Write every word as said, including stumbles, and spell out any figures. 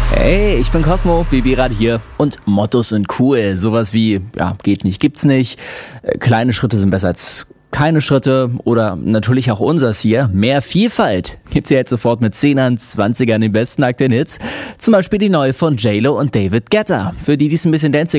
Hey, ich bin Cosmo, Babyrad hier. Und Mottos sind cool. Sowas wie, ja, geht nicht, gibt's nicht. Äh, Kleine Schritte sind besser als keine Schritte. Oder natürlich auch unseres hier. Mehr Vielfalt gibt's ja jetzt sofort mit Zehnern, Zwanzigern, den besten aktuellen Hits. Zum Beispiel die neue von J Lo und David Guetta. Für die, die es ein bisschen danziger